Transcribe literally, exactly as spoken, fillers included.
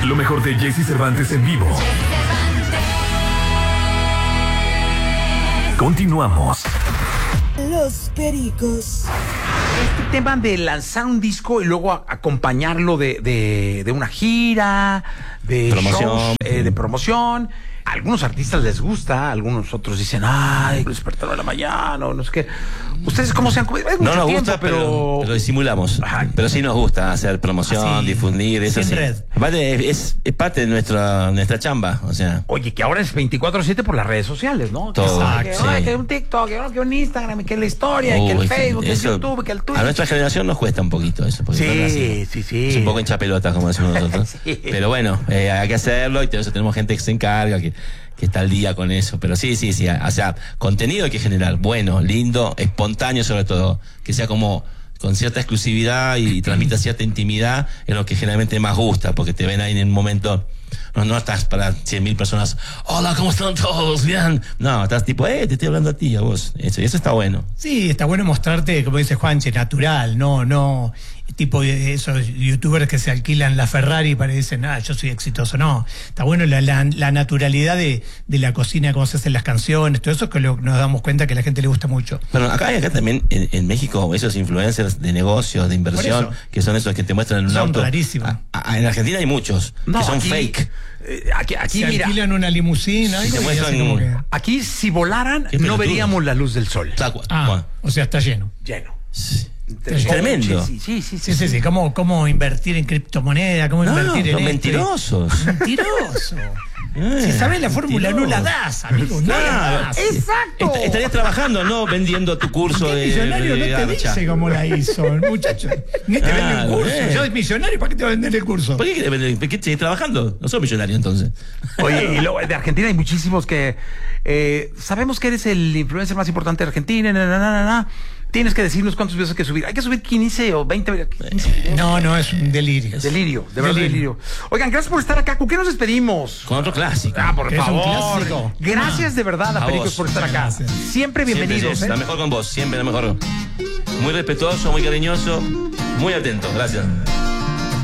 Lo mejor de Jesse Cervantes en vivo. Continuamos. Los Pericos. Este tema de lanzar un disco y luego a- acompañarlo de, de, de una gira, de Promoción. shows, eh, de promoción. A algunos artistas les gusta, a algunos otros dicen, ay, despertar a la mañana, o no sé qué. ¿Ustedes cómo se han comido? Es No mucho nos tiempo, gusta, pero, pero disimulamos. Ajá. Pero sí nos gusta hacer promoción, Así, difundir, eso sin sí. red. Aparte, es, es parte de nuestra, nuestra chamba, o sea. Oye, que ahora es veinticuatro siete por las redes sociales, ¿no? Todo, Que, ay, que, sí. ay, que un TikTok, que, que un Instagram, que la historia, que el Uy, Facebook, que el eso- YouTube, que el Twitter. A nuestra generación nos cuesta un poquito eso. porque Sí, son así. sí, sí. Es un poco hincha pelotas, como decimos nosotros. Sí. Pero bueno, eh, hay que hacerlo y por eso tenemos gente que se encarga, que, que está al día con eso. Pero sí, sí, sí. O sea, contenido hay que generar bueno, lindo, espontáneo sobre todo. Que sea como con cierta exclusividad y, y transmita cierta intimidad, es lo que generalmente más gusta, porque te ven ahí en un momento. No, no estás para cien mil personas. Hola, ¿cómo están todos? Bien. No, estás tipo, eh, te estoy hablando a ti, a vos. Eso, y eso está bueno. Sí, está bueno mostrarte, como dice Juanche, natural, no, no, tipo de esos youtubers que se alquilan la Ferrari para y dicen, ah, yo soy exitoso. No, está bueno la, la, la naturalidad de, de la cocina, cómo se hacen las canciones, todo eso que lo, nos damos cuenta que a la gente le gusta mucho. Pero acá hay acá también en, en México esos influencers de negocios, de inversión, Por eso. que son esos que te muestran en un Son auto. rarísimos. A- a- en Argentina hay muchos No, que son aquí- fake. eh, aquí, aquí Se mira. alquilan una limusina Sí, algo, te y muestran- hacen como que... Aquí, si volaran, Qué no pelotudo. veríamos la luz del sol. Tal cual. Ah, Bueno, o sea, está lleno. Lleno. sí. Es tremendo. Sí, sí, sí. Sí, sí, sí, cómo, cómo invertir en criptomoneda, cómo No, invertir en son esto y- mentirosos. Mentiroso. Eh, Si sabes la fórmula, no la mentiroso. das, amigo, no la Claro. das. Exacto. Est- estarías trabajando, no vendiendo tu curso ¿Qué de. millonario de no te garcha. dice cómo la hizo el muchacho? Ni te vende Claro, un curso. eh. Yo soy millonario, ¿para qué te va a vender el curso? ¿Por qué querés vender? ¿Por qué sigues trabajando? No soy millonario entonces. Oye, y luego de Argentina hay muchísimos que eh, sabemos que eres el influencer más importante de Argentina, na, na, na, na, na. Tienes que decirnos cuántos videos hay que subir. Hay que subir quince o veinte. quince videos. No, no, es un delirio. Delirio, de verdad delirio. Oigan, gracias por estar acá. ¿Con qué nos despedimos? Con otro clásico. Ah, por Que es un favor. clásico. Gracias de verdad a A Pericos vos. por estar acá. Gracias. Siempre Siempre, bienvenidos. Jess, ¿eh? la mejor con vos, siempre la mejor. Muy respetuoso, muy cariñoso, muy atento. Gracias.